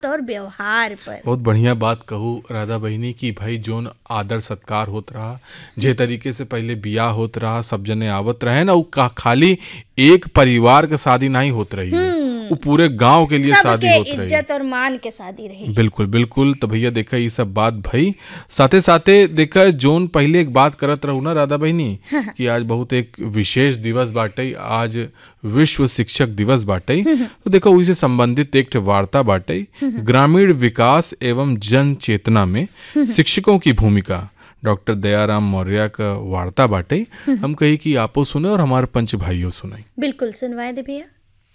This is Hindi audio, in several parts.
और व्यवहार पर। बहुत बढ़िया बात कहू राधा बहिनी की भाई जोन आदर सत्कार होत रहा, जे तरीके से पहले बियाह होत रहा, सब जने आवत रहे ना, वो खाली एक परिवार के शादी नहीं होत रही है, वो पूरे गांव के लिए शादी सबके होत रही है। इज्जत और मान के शादी रही। बिल्कुल बिल्कुल। तो भैया देखा ये सब बात भाई, साथे साथे देखा जोन पहले एक बात करत रहू ना राधा बहिनी कि आज बहुत एक विशेष दिवस बाटे, आज विश्व शिक्षक दिवस बाटे। तो देखो उसे संबंधित एक वार्ता बाटे, ग्रामीण विकास एवं जन चेतना में शिक्षकों की भूमिका, डॉक्टर दयाराम मौर्य का वार्ता बाटे। हम कही कि आपो सुने और हमारे पंच भाइयों सुनाई। बिल्कुल सुनवाए दे भैया।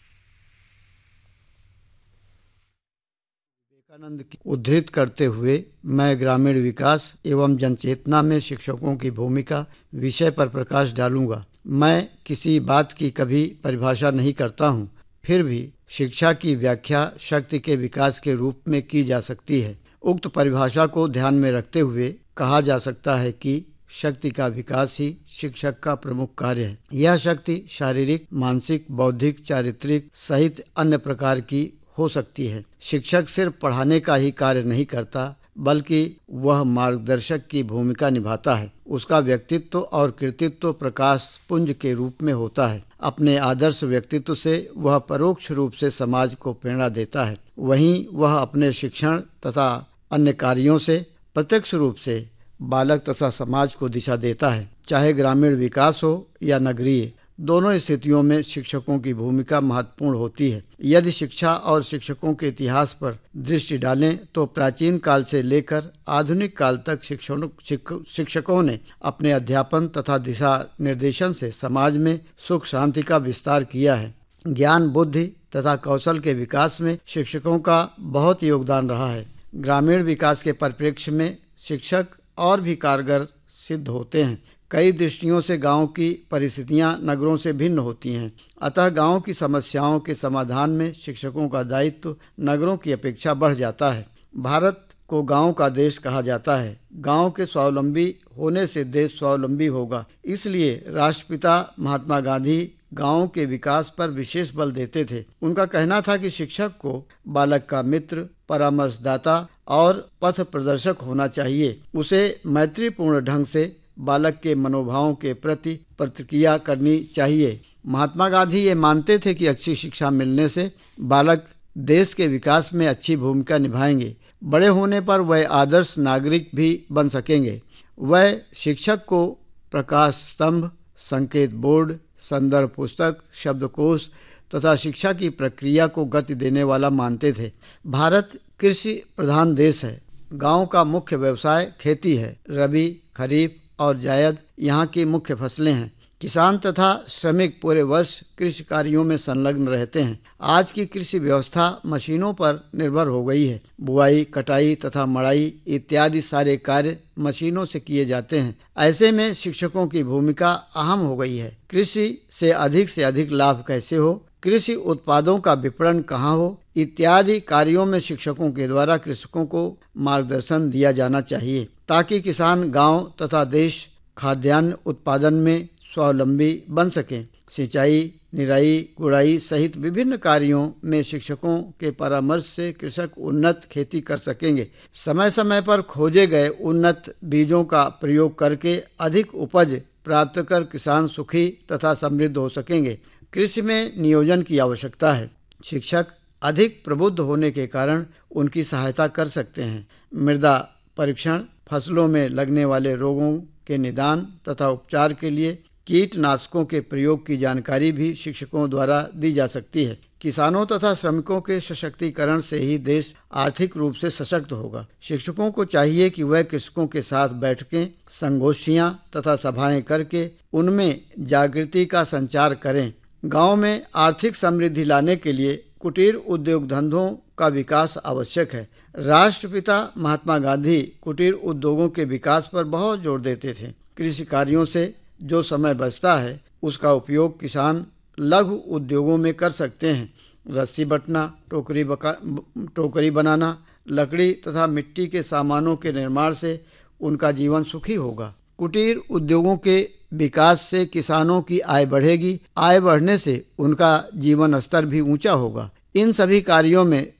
विवेकानंद की उद्धृत करते हुए मैं ग्रामीण विकास एवं जनचेतना में शिक्षकों की भूमिका विषय पर प्रकाश डालूंगा। मैं किसी बात की कभी परिभाषा नहीं करता हूँ, फिर भी शिक्षा की व्याख्या शक्ति के विकास के रूप में की जा सकती है। उक्त परिभाषा को ध्यान में रखते हुए कहा जा सकता है कि शक्ति का विकास ही शिक्षक का प्रमुख कार्य है। यह शक्ति शारीरिक, मानसिक, बौद्धिक, चारित्रिक सहित अन्य प्रकार की हो सकती है। शिक्षक सिर्फ पढ़ाने का ही कार्य नहीं करता, बल्कि वह मार्गदर्शक की भूमिका निभाता है। उसका व्यक्तित्व और कृतित्व प्रकाश पुंज के रूप में होता है। अपने आदर्श व्यक्तित्व से वह परोक्ष रूप से समाज को प्रेरणा देता है। वहीं वह अपने शिक्षण तथा अन्य कार्यों से प्रत्यक्ष रूप से बालक तथा समाज को दिशा देता है। चाहे ग्रामीण विकास हो या नगरीय, दोनों स्थितियों में शिक्षकों की भूमिका महत्वपूर्ण होती है। यदि शिक्षा और शिक्षकों के इतिहास पर दृष्टि डालें तो प्राचीन काल से लेकर आधुनिक काल तक शिक्षकों ने अपने अध्यापन तथा दिशा निर्देशन से समाज में सुख शांति का विस्तार किया है। ज्ञान, बुद्धि तथा कौशल के विकास में शिक्षकों का बहुत योगदान रहा है। ग्रामीण विकास के परिप्रेक्ष्य में शिक्षक और भी कारगर सिद्ध होते हैं। कई दृष्टियों से गांव की परिस्थितियां नगरों से भिन्न होती हैं, अतः गांव की समस्याओं के समाधान में शिक्षकों का दायित्व नगरों की अपेक्षा बढ़ जाता है। भारत को गांव का देश कहा जाता है। गांव के स्वावलंबी होने से देश स्वावलंबी होगा। इसलिए राष्ट्रपिता महात्मा गांधी गांव के विकास पर विशेष बल देते थे। उनका कहना था कि शिक्षक को बालक का मित्र, परामर्शदाता और पथ प्रदर्शक होना चाहिए। उसे मैत्रीपूर्ण ढंग से बालक के मनोभावों के प्रति प्रतिक्रिया करनी चाहिए। महात्मा गांधी ये मानते थे कि अच्छी शिक्षा मिलने से बालक देश के विकास में अच्छी भूमिका निभाएंगे। बड़े होने पर वह आदर्श नागरिक भी बन सकेंगे। वह शिक्षक को प्रकाश स्तंभ, संकेत बोर्ड, संदर्भ पुस्तक, शब्दकोश तथा शिक्षा की प्रक्रिया को गति देने वाला मानते थे। भारत कृषि प्रधान देश है। गांव का मुख्य व्यवसाय खेती है। रबी, खरीफ और जायद यहाँ की मुख्य फसलें हैं। किसान तथा श्रमिक पूरे वर्ष कृषि कार्यों में संलग्न रहते हैं। आज की कृषि व्यवस्था मशीनों पर निर्भर हो गई है। बुआई, कटाई तथा मड़ाई इत्यादि सारे कार्य मशीनों से किए जाते हैं। ऐसे में शिक्षकों की भूमिका अहम हो गई है। कृषि से अधिक लाभ कैसे हो, कृषि उत्पादों का विपणन कहाँ हो, इत्यादि कार्यों में शिक्षकों के द्वारा कृषकों को मार्गदर्शन दिया जाना चाहिए, ताकि किसान गांव तथा देश खाद्यान्न उत्पादन में स्वावलंबी बन सकें। सिंचाई, निराई, गुड़ाई सहित विभिन्न कार्यों में शिक्षकों के परामर्श से कृषक उन्नत खेती कर सकेंगे। समय समय पर खोजे गए उन्नत बीजों का प्रयोग करके अधिक उपज प्राप्त कर किसान सुखी तथा समृद्ध हो सकेंगे। कृषि में नियोजन की आवश्यकता है। शिक्षक अधिक प्रबुद्ध होने के कारण उनकी सहायता कर सकते हैं। मृदा परीक्षण, फसलों में लगने वाले रोगों के निदान तथा उपचार के लिए कीटनाशकों के प्रयोग की जानकारी भी शिक्षकों द्वारा दी जा सकती है। किसानों तथा श्रमिकों के सशक्तिकरण से ही देश आर्थिक रूप से सशक्त होगा। शिक्षकों को चाहिए कि वह कृषकों के साथ बैठकें, संगोष्ठियां तथा सभाएं करके उनमें जागृति का संचार करें। गांव में आर्थिक समृद्धि लाने के लिए कुटीर उद्योग धंधों का विकास आवश्यक है। राष्ट्रपिता महात्मा गांधी कुटीर उद्योगों के विकास पर बहुत जोर देते थे। कृषि कार्यों से जो समय बचता है उसका उपयोग किसान लघु उद्योगों में कर सकते हैं। रस्सी बटना, टोकरी बनाना, लकड़ी तथा मिट्टी के सामानों के निर्माण से उनका जीवन सुखी होगा। कुटीर उद्योगों के विकास से किसानों की आय बढ़ेगी। आय बढ़ने से उनका जीवन स्तर भी ऊंचा होगा। इन सभी कार्यों में